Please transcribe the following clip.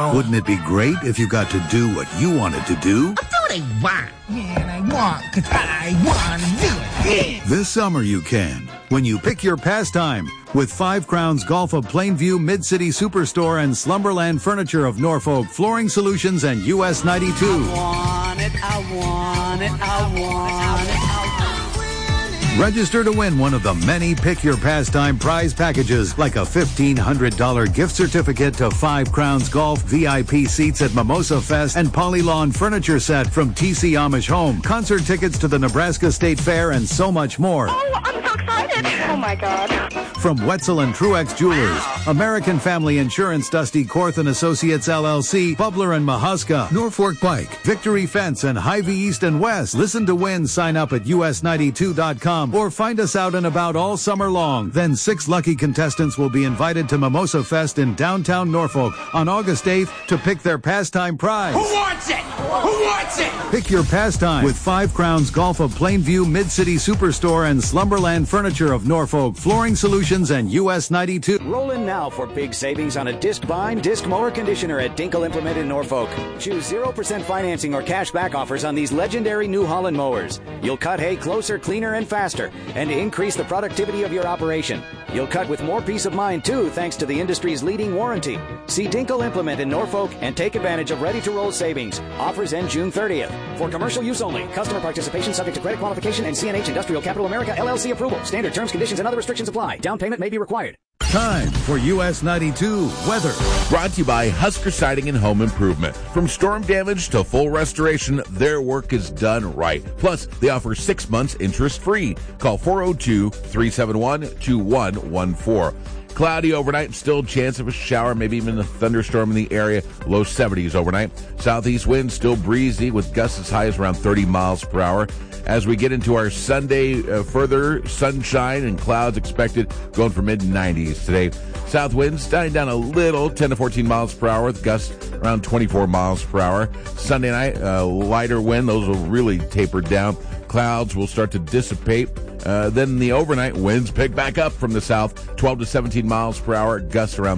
Wouldn't it be great if you got to do what you wanted to do? Do what I want. Yeah, and I want because I want to do it. Yeah. This summer you can, when you pick your pastime with 5 Crowns Golf of Plainview, Mid-City Superstore, and Slumberland Furniture of Norfolk, Flooring Solutions, and US 92. I want it, I want it, I want it. Register to win one of the many Pick Your Pastime prize packages, like a $1,500 gift certificate to 5 Crowns Golf, VIP seats at Mimosa Fest, and Polylawn furniture set from TC Amish Home, concert tickets to the Nebraska State Fair, and so much more. Oh, I'm so excited. Oh, my God. From Wetzel and Truex Jewelers, American Family Insurance, Dusty Korth and Associates LLC, Bubler and Mahuska, Norfolk Bike, Victory Fence, and Hy-Vee East and West. Listen to win. Sign up at us92.com or find us out and about all summer long. Then 6 lucky contestants will be invited to Mimosa Fest in downtown Norfolk on August 8th to pick their pastime prize. Who wants it? Who wants it? Pick your pastime with 5 Crowns Golf of Plainview, Mid-City Superstore, and Slumberland Furniture of Norfolk, Flooring Solutions, and US 92. Roll in now for big savings on a disc bind, disc mower conditioner at Dinkle Implement in Norfolk. Choose 0% financing or cash back offers on these legendary New Holland mowers. You'll cut hay closer, cleaner, and faster, and increase the productivity of your operation. You'll cut with more peace of mind, too, thanks to the industry's leading warranty. See Dinkle Implement in Norfolk and take advantage of ready-to-roll savings. Offers end June 30th. For commercial use only. Customer participation subject to credit qualification and CNH Industrial Capital America LLC approval. Standard terms, conditions, and other restrictions apply. Down payment may be required. Time for US 92 weather. Brought to you by Husker Siding and Home Improvement. From storm damage to full restoration, their work is done right. Plus, they offer 6 months interest-free. Call 402-371-2114. Cloudy overnight, still chance of a shower, maybe even a thunderstorm in the area. Low 70s overnight. Southeast wind still breezy with gusts as high as around 30 miles per hour. As we get into our Sunday, further sunshine and clouds expected, going for mid-90s today. South winds dying down a little, 10 to 14 miles per hour, with gusts around 24 miles per hour. Sunday night, lighter wind, those will really taper down. Clouds will start to dissipate. Then the overnight winds pick back up from the south, 12 to 17 miles per hour, gusts around